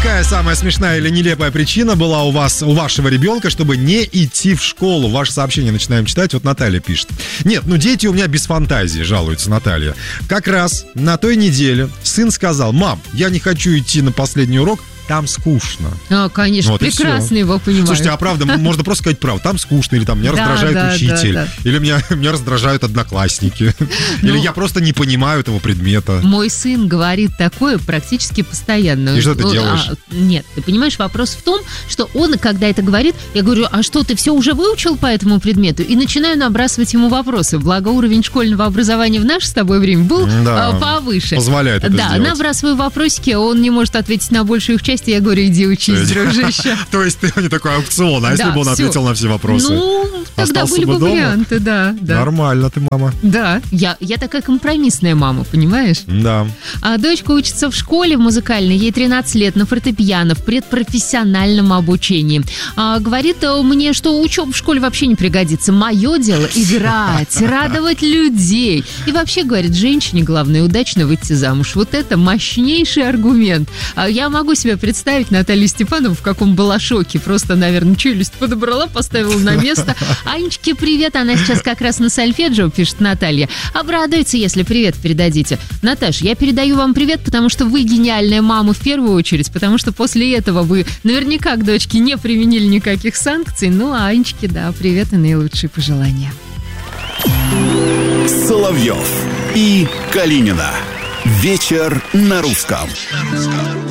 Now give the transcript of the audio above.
Какая самая смешная или нелепая причина была у вашего ребенка, чтобы не идти в школу? Ваше сообщение начинаем читать. Вот Наталья пишет. Нет, дети у меня без фантазии, жалуется Наталья. Как раз на той неделе сын сказал: мам, я не хочу идти на последний урок, там скучно. Конечно, прекрасно его понимаю. Слушайте, а правда, можно просто сказать правду. Там скучно, или там меня раздражает учитель, или меня раздражают одноклассники, или я просто не понимаю этого предмета. Мой сын говорит такое практически постоянно. И что ты делаешь? Нет, ты понимаешь, вопрос в том, что он, когда это говорит, я говорю: а что, ты все уже выучил по этому предмету? И начинаю набрасывать ему вопросы. Благо, уровень школьного образования в наше с тобой время был повыше. Позволяет это сделать. Набрасываю вопросики, он не может ответить на большую их часть. Я говорю: иди учись, дружище. То есть ты не такой аукцион, а если бы он ответил на все вопросы? Тогда были бы варианты, да. Нормально ты, мама. Да, я такая компромиссная мама, понимаешь? Да. А дочка учится в школе в музыкальной, ей 13 лет, на фортепиано, в предпрофессиональном обучении. Говорит мне, что учеба в школе вообще не пригодится. Мое дело играть, радовать людей. И вообще, говорит, женщине главное удачно выйти замуж. Вот это мощнейший аргумент. Я могу себе представить Наталью Степанову, в каком была шоке. Просто, наверное, челюсть подобрала, поставила на место. Анечке привет, она сейчас как раз на сольфеджио, пишет Наталья. Обрадуется, если привет передадите. Наташ, я передаю вам привет, потому что вы гениальная мама в первую очередь, потому что после этого вы наверняка к дочке не применили никаких санкций. Ну, а Анечке, да, привет и наилучшие пожелания. Соловьев и Калинина. Вечер на русском.